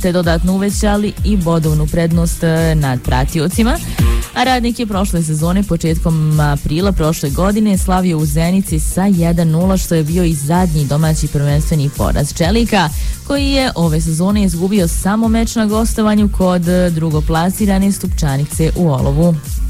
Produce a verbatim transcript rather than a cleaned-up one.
te dodatno uvećali i bodovnu prednost nad pratiocima. A Radnik je prošle sezone početkom aprila prošle godine slavio u Zenici sa jedan nula, što je bio i zadnji domaći prvenstveni poraz Čelika, koji je ove sezone izgubio samo meč na gostovanju kod drugoplasirane Stupčanice u Olovu.